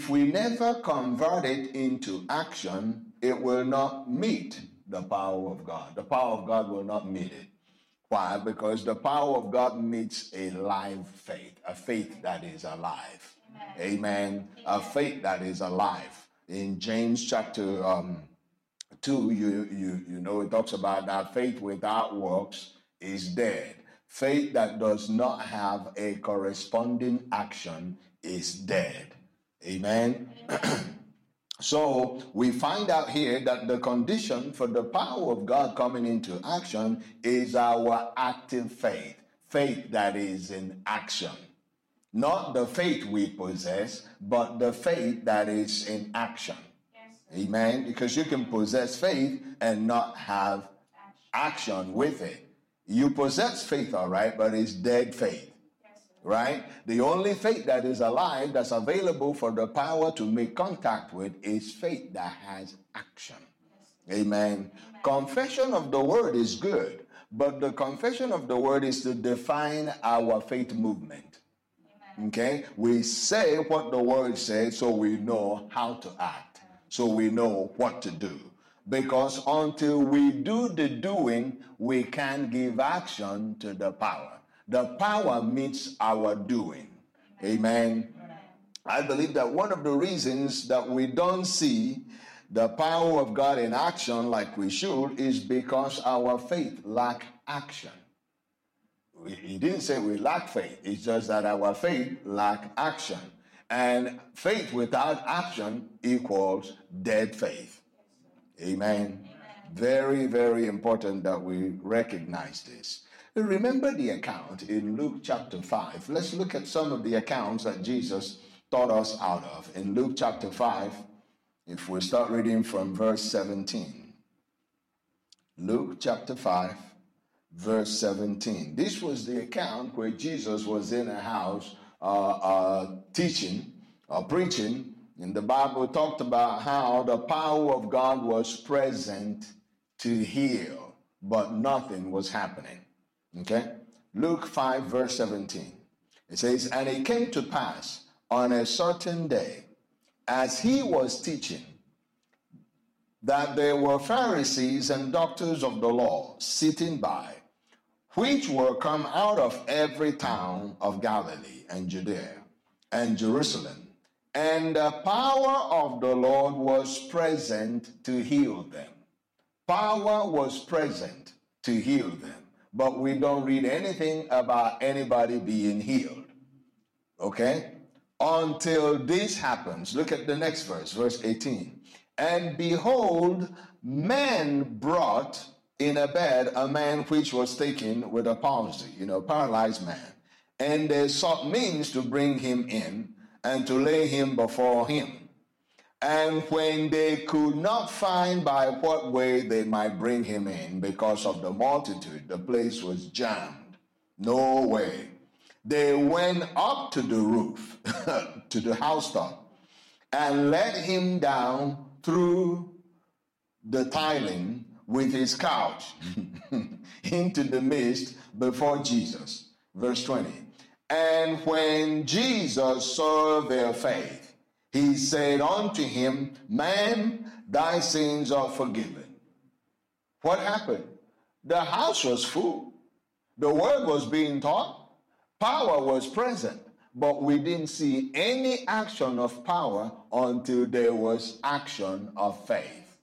if we never convert it into action, it will not meet the power of God. The power of God will not meet it. Why? Because the power of God meets a live faith, a faith that is alive. Amen. A faith that is alive. In James chapter 2, you know, it talks about that faith without works is dead. Faith that does not have a corresponding action is dead. Amen. So we find out here that the condition for the power of God coming into action is our active faith. Faith that is in action. Not the faith we possess, but the faith that is in action. Yes. Amen. Because you can possess faith and not have action with it. You possess faith, all right, but it's dead faith. Right? The only faith that is alive, that's available for the power to make contact with, is faith that has action. Amen. Confession of the word is good, but the confession of the word is to define our faith movement. Okay? We say what the word says so we know how to act, so we know what to do. Because until we do the doing, we can't give action to the power. The power meets our doing. Amen. I believe that one of the reasons that we don't see the power of God in action like we should is because our faith lack action. He didn't say we lack faith. It's just that our faith lack action. And faith without action equals dead faith. Amen. Very, very important that we recognize this. Remember the account in Luke chapter 5. Let's look at some of the accounts that Jesus taught us out of. In Luke chapter 5, if we start reading from verse 17. Luke chapter 5, verse 17. This was the account where Jesus was in a house teaching or preaching. And the Bible talked about how the power of God was present to heal, but nothing was happening. Okay? Luke 5, verse 17. It says, "And it came to pass on a certain day, as he was teaching, that there were Pharisees and doctors of the law sitting by, which were come out of every town of Galilee and Judea and Jerusalem. And the power of the Lord was present to heal them." Power was present to heal them. But we don't read anything about anybody being healed. Okay? Until this happens. Look at the next verse, verse 18. "And behold, men brought in a bed a man which was taken with a palsy," paralyzed man. "And they sought means to bring him in and to lay him before him. And when they could not find by what way they might bring him in because of the multitude, the place was jammed. No way. They went up to the roof, to the housetop, and let him down through the tiling with his couch into the midst before Jesus." Verse 20. "And when Jesus saw their faith, he said unto him, Man, thy sins are forgiven." What happened? The house was full. The word was being taught. Power was present. But we didn't see any action of power until there was action of faith.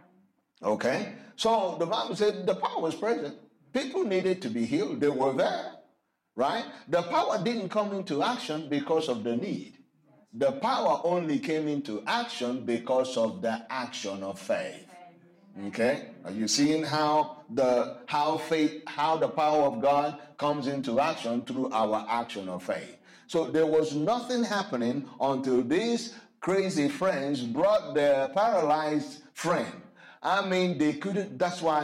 Okay? So the Bible said the power was present. People needed to be healed. They were there. Right? The power didn't come into action because of the need. The power only came into action because of the action of faith. Okay? Are you seeing how the power of God comes into action through our action of faith? So there was nothing happening until these crazy friends brought their paralyzed friend. I mean, they couldn't. That's why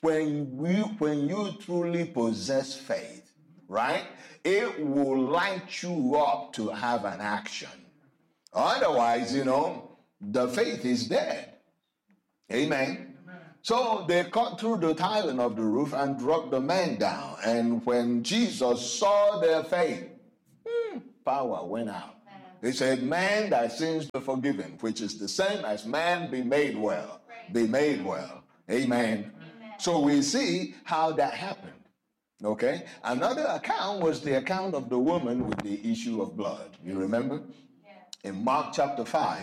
when you truly possess faith, right, it will light you up to have an action. Otherwise, the faith is dead. Amen. So they cut through the tiling of the roof and dropped the man down. And when Jesus saw their faith, power went out. He said, man, thy sins be forgiven, which is the same as man be made well. Be made well. Amen. So we see how that happened. Okay? Another account was the account of the woman with the issue of blood. You remember? In Mark chapter 5.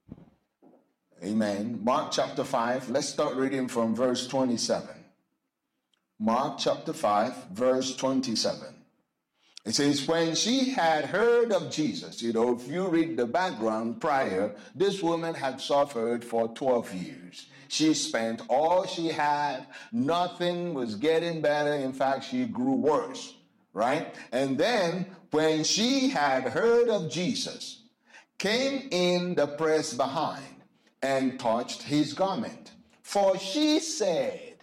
Amen. Mark chapter 5. Let's start reading from verse 27. Mark chapter 5, verse 27. It says, when she had heard of Jesus, if you read the background prior, this woman had suffered for 12 years. She spent all she had. Nothing was getting better. In fact, she grew worse, right? And then when she had heard of Jesus, came in the press behind and touched his garment. For she said,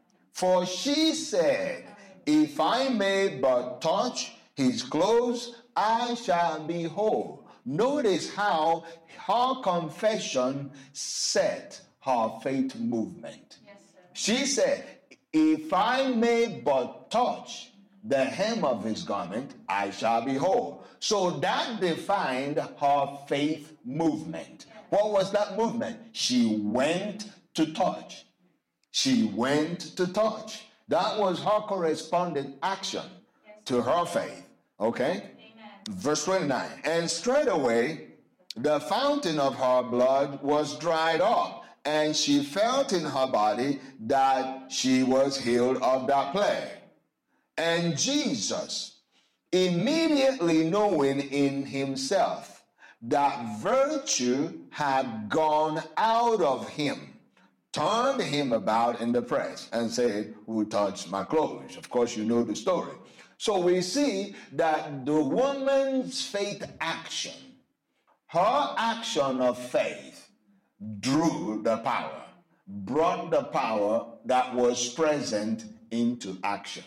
if I may but touch his clothes, I shall be whole. Notice how her confession set her faith movement. Yes, sir. She said, if I may but touch the hem of his garment, I shall be whole. So that defined her faith movement. What was that movement? She went to touch. She went to touch. That was her corresponding action to her faith. Okay? Amen. Verse 29. And straightway the fountain of her blood was dried up, and she felt in her body that she was healed of that plague. And Jesus, immediately knowing in himself that virtue had gone out of him, turned him about in the press and said, who touched my clothes? Of course, you know the story. So we see that the woman's faith action, her action of faith, drew the power, brought the power that was present into action.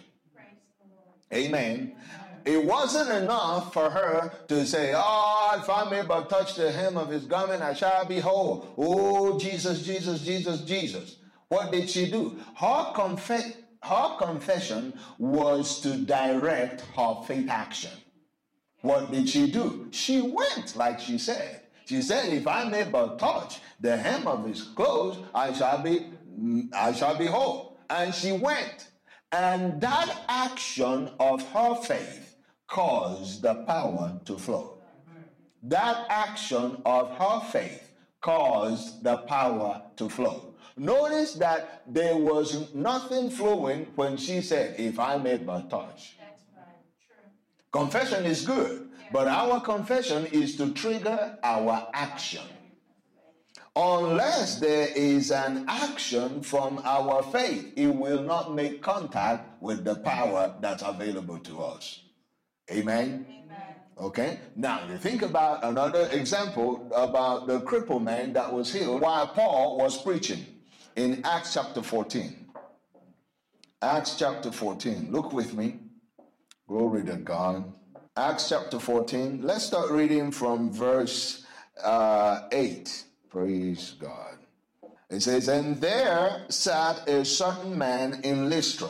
Amen. It wasn't enough for her to say, oh, if I may but touch the hem of his garment, I shall be whole. Oh, Jesus, Jesus, Jesus, Jesus. What did she do? Her confession was to direct her faith action. What did she do? She went, like she said. She said, if I may but touch the hem of his clothes, I shall be whole. And she went. And that action of her faith caused the power to flow. That action of her faith caused the power to flow. Notice that there was nothing flowing when she said, if I may but touch. That's right. True. Confession is good, but our confession is to trigger our action. Unless there is an action from our faith, it will not make contact with the power that's available to us. Amen? Amen. Okay? Now, you think about another example about the crippled man that was healed while Paul was preaching in Acts chapter 14. Acts chapter 14. Look with me. Glory to God. Acts chapter 14. Let's start reading from verse 8. Praise God. It says, and there sat a certain man in Lystra,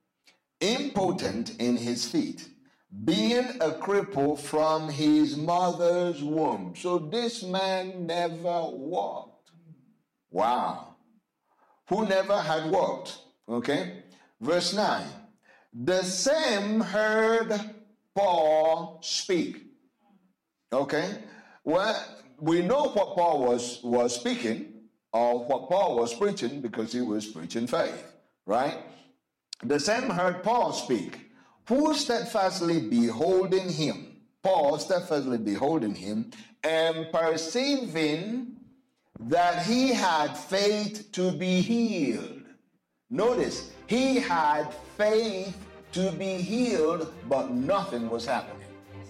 impotent in his feet, being a cripple from his mother's womb. So this man never walked. Wow. Who never had walked. Okay. Verse 9. The same heard Paul speak. Okay. Well, we know what Paul was speaking, or what Paul was preaching, because he was preaching faith, right? The same heard Paul speak, who steadfastly beholding him, Paul steadfastly beholding him, and perceiving that he had faith to be healed. Notice, he had faith to be healed, but nothing was happening.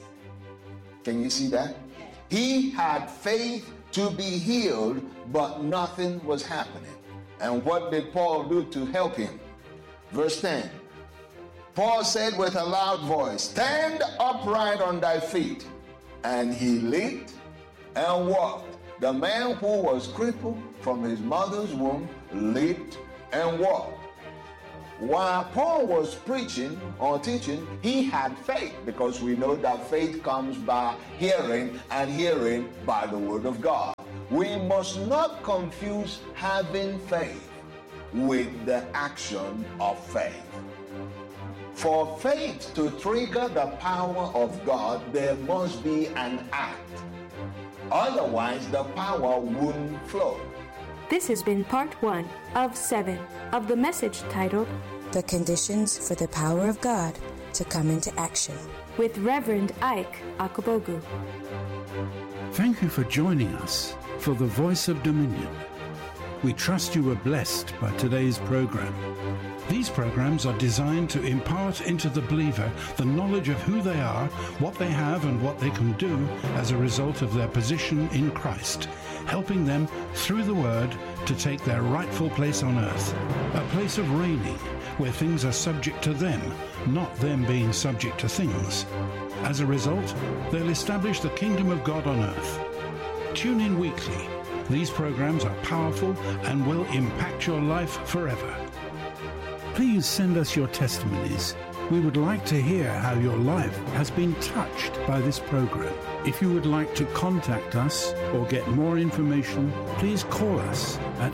Can you see that? He had faith to be healed, but nothing was happening. And what did Paul do to help him? Verse 10. Paul said with a loud voice, stand upright on thy feet. And he leaped and walked. The man who was crippled from his mother's womb leaped and walked. While Paul was preaching or teaching, he had faith, because we know that faith comes by hearing, and hearing by the word of God. We must not confuse having faith with the action of faith. For faith to trigger the power of God, there must be an act. Otherwise, the power wouldn't flow. This has been part 1 of 7 of the message titled, The Conditions for the Power of God to Come into Action, with Reverend Ike Akabogu. Thank you for joining us for the Voice of Dominion. We trust you were blessed by today's program. These programs are designed to impart into the believer the knowledge of who they are, what they have, and what they can do as a result of their position in Christ, helping them through the Word to take their rightful place on earth, a place of reigning where things are subject to them, not them being subject to things. As a result, they'll establish the kingdom of God on earth. Tune in weekly. These programs are powerful and will impact your life forever. Please send us your testimonies. We would like to hear how your life has been touched by this program. If you would like to contact us or get more information, please call us at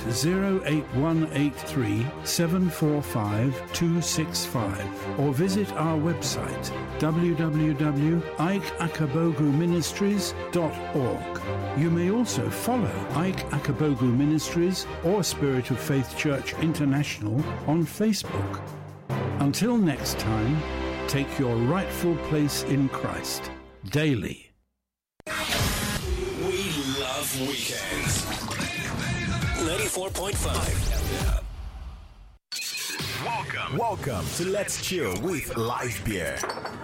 08183 745 265 or visit our website www.ikeakaboguministries.org. You may also follow Ike Akabogu Ministries or Spirit of Faith Church International on Facebook. Until next time, take your rightful place in Christ daily. We love weekends. 94.5. Welcome to Let's Chill with Live Beer.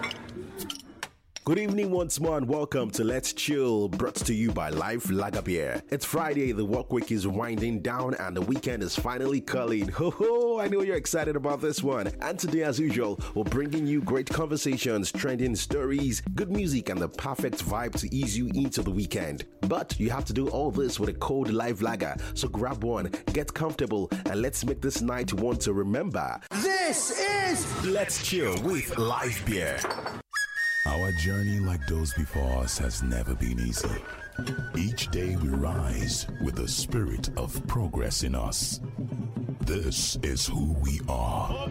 Good evening once more and welcome to Let's Chill, brought to you by Live Lager Beer. It's Friday, the work week is winding down and the weekend is finally calling. Ho ho, I know you're excited about this one. And today, as usual, we're bringing you great conversations, trending stories, good music, and the perfect vibe to ease you into the weekend. But you have to do all this with a cold Live Lager, so grab one, get comfortable, and let's make this night one to remember. This is Let's Chill with Live Beer. Our journey, like those before us, has never been easy. Each day we rise with the spirit of progress in us. This is who we are.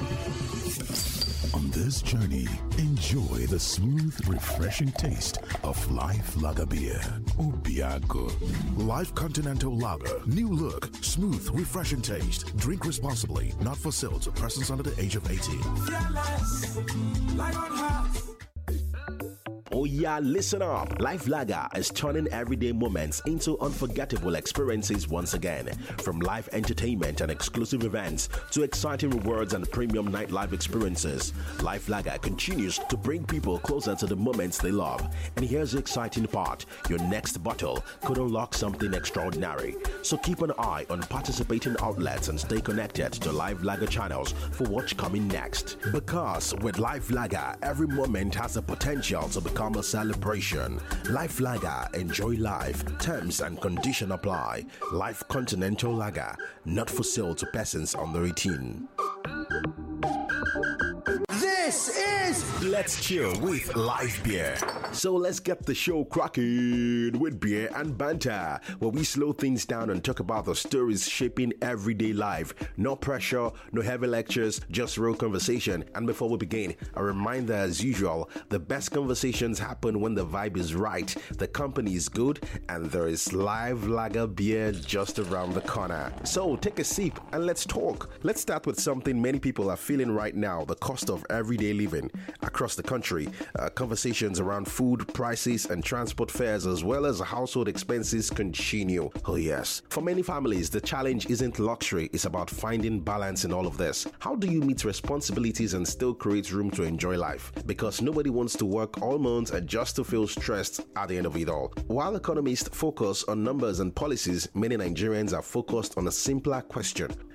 On this journey, enjoy the smooth, refreshing taste of Live Lager Beer. Obiago. Live Continental Lager. New look, smooth, refreshing taste. Drink responsibly. Not for sale to persons under the age of 18. Oh yeah, listen up. Live Lager is turning everyday moments into unforgettable experiences once again. From live entertainment and exclusive events to exciting rewards and premium nightlife experiences, Live Lager continues to bring people closer to the moments they love. And here's the exciting part. Your next bottle could unlock something extraordinary. So keep an eye on participating outlets and stay connected to Live Lager channels for what's coming next. Because with Live Lager, every moment has the potential to become a celebration. Live Lager, enjoy life. Terms and conditions apply. Live Continental Lager, not for sale to persons under 18. This is Let's Chill with Live Beer. So let's get the show cracking with beer and banter, where we slow things down and talk about the stories shaping everyday life. No pressure, no heavy lectures, just real conversation. And before we begin, a reminder as usual, the best conversations happen when the vibe is right, the company is good, and there is Live Lager Beer just around the corner. So take a sip and let's talk. Let's start with something many people are feeling right now, the cost of everyday living across the country. Conversations around food prices and transport fares as well as household expenses continue. Oh yes, for many families the challenge isn't luxury, it's about finding balance in all of this. How do you meet responsibilities and still create room to enjoy life? Because nobody wants to work all months and just to feel stressed at the end of it all. While economists focus on numbers and policies, many Nigerians are focused on a simpler question: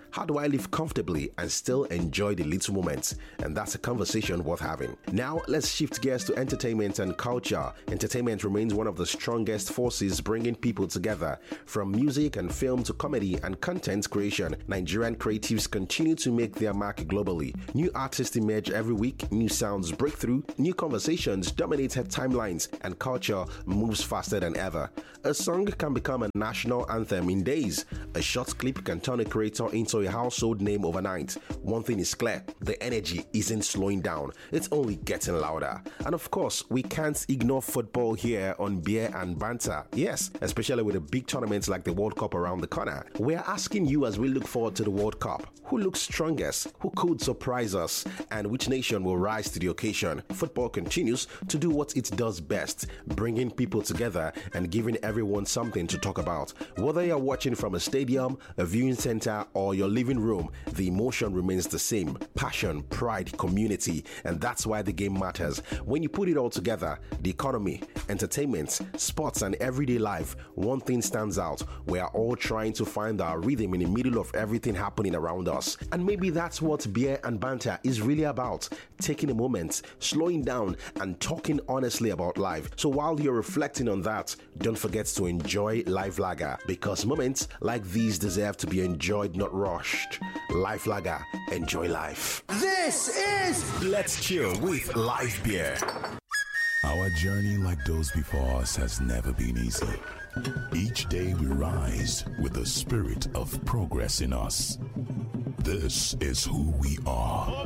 How do I live comfortably and still enjoy the little moments? And that's a conversation worth having. Now, let's shift gears to entertainment and culture. Entertainment remains one of the strongest forces bringing people together. From music and film to comedy and content creation, Nigerian creatives continue to make their mark globally. New artists emerge every week, new sounds break through, new conversations dominate head timelines, and culture moves faster than ever. A song can become a national anthem in days. A short clip can turn a creator into a household name overnight. One thing is clear, the energy isn't slowing down, it's only getting louder. And of course, we can't ignore football here on Beer and Banter. Yes, especially with a big tournament like the World Cup around the corner. We're asking you as we look forward to the World Cup, who looks strongest, who could surprise us, and which nation will rise to the occasion. Football continues to do what it does best, bringing people together and giving everyone something to talk about. Whether you're watching from a stadium, a viewing center, or your living room, the emotion remains the same. Passion, pride, community, and that's why the game matters. When you put it all together, the economy, entertainment, sports, and everyday life, one thing stands out. We are all trying to find our rhythm in the middle of everything happening around us. And maybe that's what Beer and Banter is really about. Taking a moment, slowing down, and talking honestly about life. So while you're reflecting on that, don't forget to enjoy Life Lager, because moments like these deserve to be enjoyed, not rushed. Life Lager, enjoy life. This is Let's Chill with Live Beer. Our journey, like those before us, has never been easy. Each day we rise with the spirit of progress in us. This is who we are.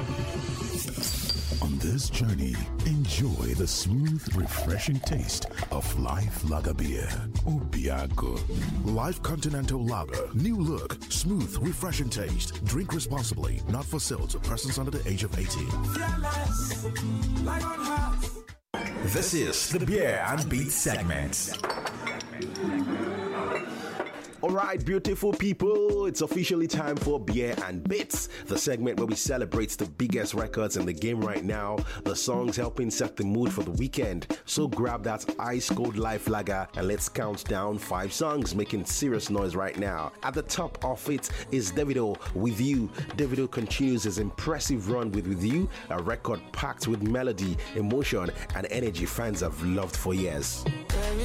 On this journey, enjoy the smooth, refreshing taste of Life Lager beer. Obiago. Life Continental Lager. New look, smooth, refreshing taste. Drink responsibly. Not for sale to persons under the age of 18. This is the Beer and Beat segment. Alright, beautiful people, it's officially time for Beer and Bits, the segment where we celebrate the biggest records in the game right now, the songs helping set the mood for the weekend. So grab that ice cold Life Lager and let's count down 5 songs making serious noise right now. At the top of it is Davido, With You. Davido continues his impressive run with You, a record packed with melody, emotion, and energy fans have loved for years. There